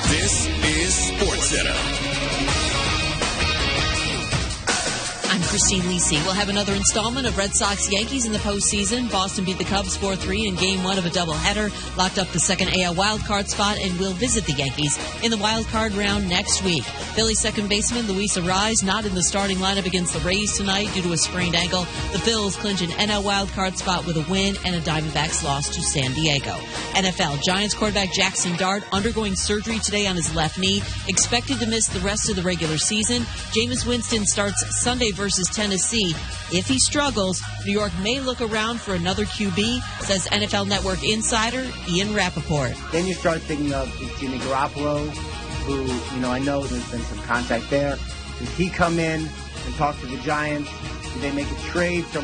This is SportsCenter. I'm Christine Lisi. We'll have another installment of Red Sox-Yankees in the postseason. Boston beat the Cubs 4-3 in Game 1 of a doubleheader, locked up the second AL wildcard spot, and will visit the Yankees in the wildcard round next week. Phillies second baseman Luis Arraez not in the starting lineup against the Rays tonight due to a sprained ankle. The Phils clinch an NL wildcard spot with a win and a Diamondbacks loss to San Diego. NFL, Giants quarterback Jackson Dart undergoing surgery today on his left knee, expected to miss the rest of the regular season. Jameis Winston starts Sunday versus Tennessee. If he struggles, New York may look around for another QB, says NFL Network insider Ian Rappaport. Then you start thinking of Jimmy Garoppolo, who, I know there's been some contact there. Does he come in and talk to the Giants? Do they make a trade?